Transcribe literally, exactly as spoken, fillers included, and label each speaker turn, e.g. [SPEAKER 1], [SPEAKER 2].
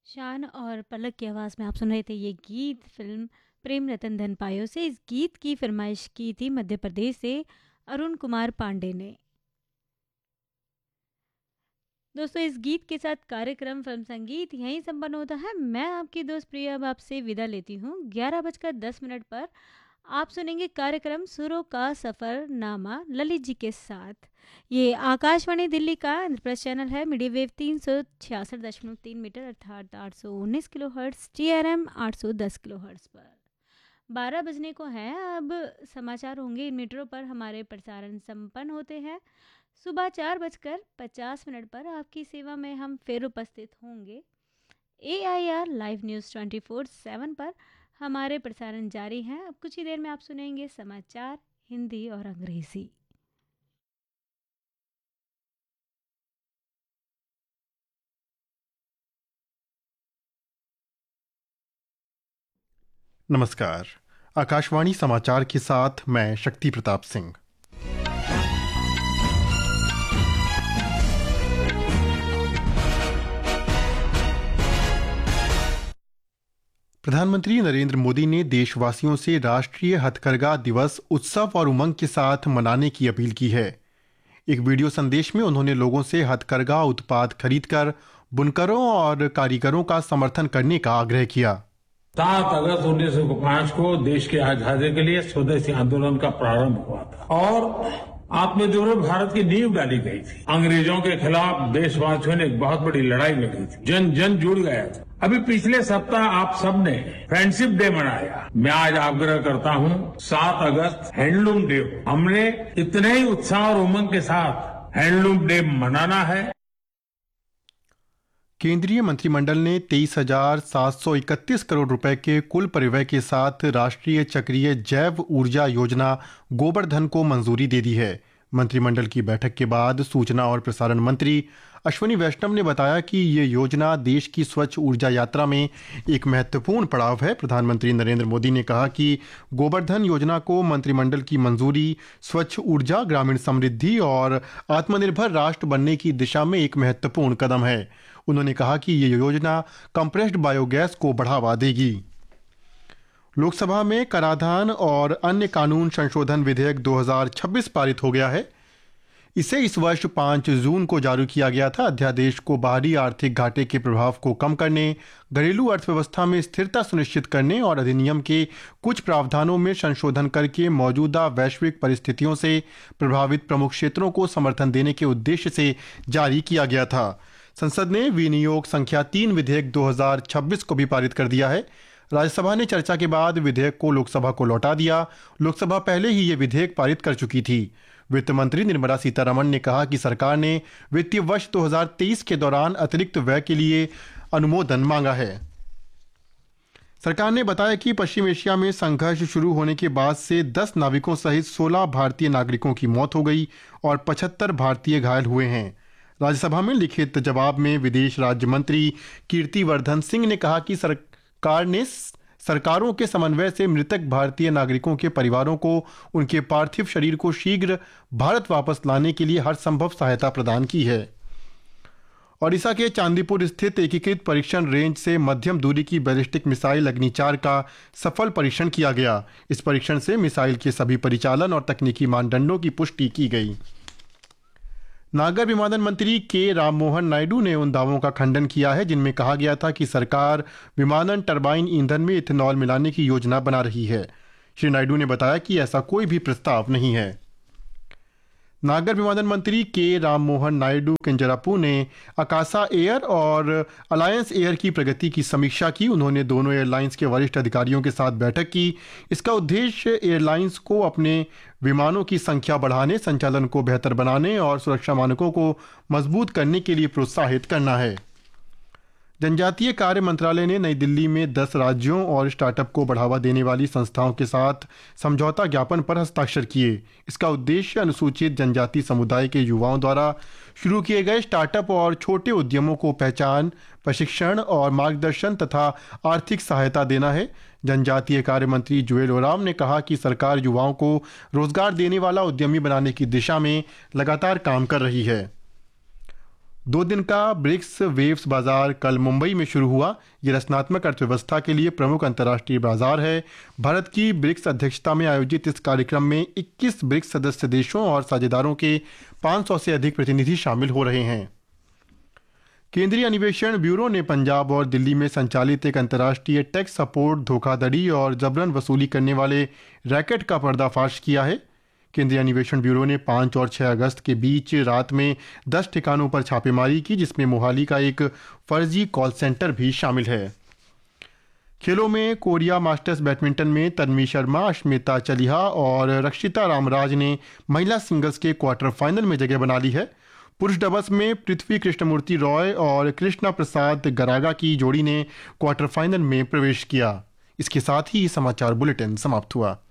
[SPEAKER 1] शान और पलक की आवाज़ में आप सुन रहे थे ये गीत फ़िल्म प्रेम रतन धन पायो से। इस गीत की फ़रमाइश की थी मध्य प्रदेश से अरुण कुमार पांडे ने। दोस्तों, इस गीत के साथ कार्यक्रम फ़िल्म संगीत यहीं संपन्न होता है। मैं आपकी दोस्त प्रिया अब आपसे विदा लेती हूँ। ग्यारह बजकर दस मिनट पर आप सुनेंगे कार्यक्रम सुरों का सफ़रनामा ललित जी के साथ। ये आकाशवाणी दिल्ली का प्रेस चैनल है। मीडियम वेव तीन सौ छियासठ दशमलव तीन मीटर अर्थात आठ सौ उन्नीस kilo hertz, T R M आठ सौ दस किलो हर्ट्स पर। बारह बजने को है। अब समाचार होंगे इन मीटरों पर हमारे प्रसारण संपन्न होते हैं। सुबह चार बजकर पचास मिनट पर आपकी सेवा में हम फिर उपस्थित होंगे। ए I R live news twenty four seven पर हमारे प्रसारण जारी हैं। अब कुछ ही देर में आप सुनेंगे समाचार हिंदी और अंग्रेज़ी।
[SPEAKER 2] नमस्कार। आकाशवाणी समाचार के साथ मैं शक्ति प्रताप सिंह। प्रधानमंत्री नरेंद्र मोदी ने देशवासियों से राष्ट्रीय हथकरघा दिवस उत्सव और उमंग के साथ मनाने की अपील की है। एक वीडियो संदेश में उन्होंने लोगों से हथकरघा उत्पाद खरीदकर बुनकरों और कारीगरों का समर्थन करने का आग्रह किया।
[SPEAKER 3] सात अगस्त उन्नीस सौ पांच को देश की आजादी के लिए स्वदेशी आंदोलन का प्रारंभ हुआ था और आत्मनिर्भर भारत की नींव डाली गई थी। अंग्रेजों के खिलाफ देशवासियों ने एक बहुत बड़ी लड़ाई लड़ी थी। जन जन जुड़ गया था। अभी पिछले सप्ताह आप सबने फ्रेंडशिप डे मनाया। मैं आज आग्रह करता हूं, सात अगस्त हैंडलूम डे, हमने इतने ही उत्साह और उमंग के साथ हैंडलूम डे मनाना है।
[SPEAKER 2] केंद्रीय मंत्रिमंडल ने तेईस हजार सात सौ इकतीस करोड़ रुपए के कुल परिव्यय के साथ राष्ट्रीय चक्रीय जैव ऊर्जा योजना गोबर्धन को मंजूरी दे दी है। मंत्रिमंडल की बैठक के बाद सूचना और प्रसारण मंत्री अश्विनी वैष्णव ने बताया कि ये योजना देश की स्वच्छ ऊर्जा यात्रा में एक महत्वपूर्ण पड़ाव है। प्रधानमंत्री नरेंद्र मोदी ने कहा कि गोबर्धन योजना को मंत्रिमंडल की मंजूरी स्वच्छ ऊर्जा, ग्रामीण समृद्धि और आत्मनिर्भर राष्ट्र बनने की दिशा में एक महत्वपूर्ण कदम है। उन्होंने कहा कि ये योजना कंप्रेस्ड बायोगैस को बढ़ावा देगी। लोकसभा में कराधान और अन्य कानून संशोधन विधेयक दो हज़ार छब्बीस पारित हो गया है। इसे इस वर्ष पाँच जून को जारी किया गया था। अध्यादेश को बाहरी आर्थिक घाटे के प्रभाव को कम करने, घरेलू अर्थव्यवस्था में स्थिरता सुनिश्चित करने और अधिनियम के कुछ प्रावधानों में संशोधन करके मौजूदा वैश्विक परिस्थितियों से प्रभावित प्रमुख क्षेत्रों को समर्थन देने के उद्देश्य से जारी किया गया था। संसद ने विनियोग संख्या तीन विधेयक दो हज़ार छब्बीस को भी पारित कर दिया है। राज्यसभा ने चर्चा के बाद विधेयक को लोकसभा को लौटा दिया। लोकसभा पहले ही ये विधेयक पारित कर चुकी थी। वित्त मंत्री निर्मला सीतारमण ने कहा कि सरकार ने वित्तीय वर्ष दो हज़ार तेईस के दौरान अतिरिक्त व्यय के लिए अनुमोदन मांगा है। सरकार ने बताया कि पश्चिम एशिया में संघर्ष शुरू होने के बाद से दस नाविकों सहित सोलह भारतीय नागरिकों की मौत हो गई और पचहत्तर भारतीय घायल हुए हैं। राज्यसभा में लिखित जवाब में विदेश राज्य मंत्री कीर्तिवर्धन सिंह ने कहा कि सरकार ने सरकारों के समन्वय से मृतक भारतीय नागरिकों के परिवारों को उनके पार्थिव शरीर को शीघ्र भारत वापस लाने के लिए हर संभव सहायता प्रदान की है। ओडिशा के चांदीपुर स्थित एकीकृत परीक्षण रेंज से मध्यम दूरी की बैलिस्टिक मिसाइल अग्नि चार का सफल परीक्षण किया गया। इस परीक्षण से मिसाइल के सभी परिचालन और तकनीकी मानदंडों की पुष्टि की गई। नागर विमानन मंत्री के राममोहन नायडू ने उन दावों का खंडन किया है जिनमें कहा गया था कि सरकार विमानन टरबाइन ईंधन में इथेनॉल मिलाने की योजना बना रही है। श्री नायडू ने बताया कि ऐसा कोई भी प्रस्ताव नहीं है। नागर विमानन मंत्री के राममोहन नायडू किंजरापू ने आकाशा एयर और अलायंस एयर की प्रगति की समीक्षा की। उन्होंने दोनों एयरलाइंस के वरिष्ठ अधिकारियों के साथ बैठक की। इसका उद्देश्य एयरलाइंस को अपने विमानों की संख्या बढ़ाने, संचालन को बेहतर बनाने और सुरक्षा मानकों को मजबूत करने के लिए प्रोत्साहित करना है। जनजातीय कार्य मंत्रालय ने नई दिल्ली में दस राज्यों और स्टार्टअप को बढ़ावा देने वाली संस्थाओं के साथ समझौता ज्ञापन पर हस्ताक्षर किए। इसका उद्देश्य अनुसूचित जनजाति समुदाय के युवाओं द्वारा शुरू किए गए स्टार्टअप और छोटे उद्यमों को पहचान, प्रशिक्षण और मार्गदर्शन तथा आर्थिक सहायता देना है। जनजातीय कार्य मंत्री जुएल ओराम ने कहा कि सरकार युवाओं को रोजगार देने वाला उद्यमी बनाने की दिशा में लगातार काम कर रही है। दो दिन का ब्रिक्स वेव्स बाजार कल मुंबई में शुरू हुआ। ये रचनात्मक अर्थव्यवस्था के लिए प्रमुख अंतर्राष्ट्रीय बाजार है। भारत की ब्रिक्स अध्यक्षता में आयोजित इस कार्यक्रम में इक्कीस ब्रिक्स सदस्य देशों और साझेदारों के पाँच सौ से अधिक प्रतिनिधि शामिल हो रहे हैं। केंद्रीय अन्वेषण ब्यूरो ने पंजाब और दिल्ली में संचालित एक अंतर्राष्ट्रीय टैक्स सपोर्ट धोखाधड़ी और जबरन वसूली करने वाले रैकेट का पर्दाफाश किया है। केंद्रीय अन्वेषण ब्यूरो ने पाँच और छह अगस्त के बीच रात में दस ठिकानों पर छापेमारी की, जिसमें मोहाली का एक फर्जी कॉल सेंटर भी शामिल है। खेलों में कोरिया मास्टर्स बैडमिंटन में तन्वी शर्मा, अश्मिता चलिहा और रक्षिता रामराज ने महिला सिंगल्स के क्वार्टर फाइनल में जगह बना ली है। पुरुष डबल्स में पृथ्वी कृष्णमूर्ति रॉय और कृष्णा प्रसाद गरागा की जोड़ी ने क्वार्टर फाइनल में प्रवेश किया। इसके साथ ही समाचार बुलेटिन समाप्त हुआ।